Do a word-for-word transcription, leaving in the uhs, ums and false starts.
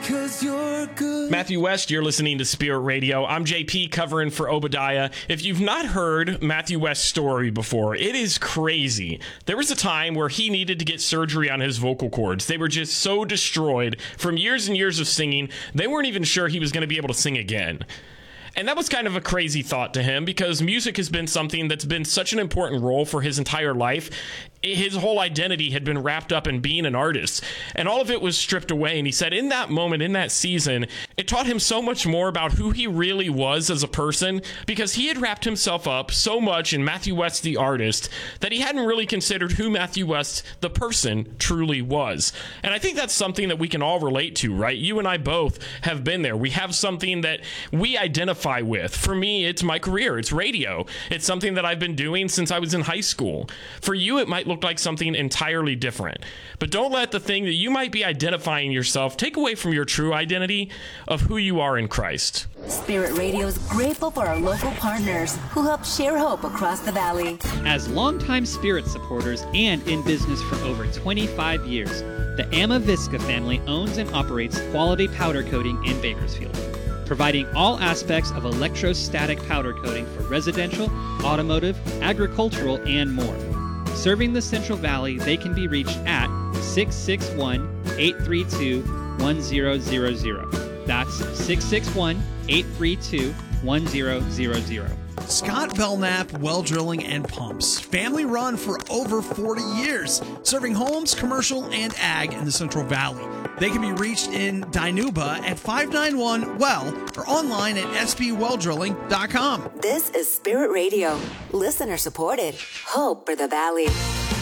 'cause you're good. Matthew West, you're listening to Spirit Radio. I'm J P covering for Obadiah. If you've not heard Matthew West's story before, it is crazy. There was a time where he needed to get surgery on his vocal cords. They were just so destroyed from years and years of singing, they weren't even sure he was going to be able to sing again. And that was kind of a crazy thought to him because music has been something that's been such an important role for his entire life. His whole identity had been wrapped up in being an artist, and all of it was stripped away. And he said in that moment, in that season, it taught him so much more about who he really was as a person because he had wrapped himself up so much in Matthew West, the artist, that he hadn't really considered who Matthew West, the person, truly was. And I think that's something that we can all relate to, right? You and I both have been there. We have something that we identify with. For me, it's my career. It's radio. It's something that I've been doing since I was in high school. For you, it might look like something entirely different. But don't let the thing that you might be identifying yourself take away from your true identity of who you are in Christ. Spirit Radio is grateful for our local partners who help share hope across the valley. As longtime Spirit supporters and in business for over twenty-five years, the Amavisca family owns and operates Quality Powder Coating in Bakersfield, providing all aspects of electrostatic powder coating for residential, automotive, agricultural, and more. Serving the Central Valley, they can be reached at six six one, eight three two, one zero zero zero. That's six six one, eight three two, one zero zero zero. Scott Belknap Well Drilling and Pumps. Family run for over forty years, serving homes, commercial, and ag in the Central Valley. They can be reached in Dinuba at five nine one well or online at s b well drilling dot com. This is Spirit Radio, listener supported. Hope for the Valley.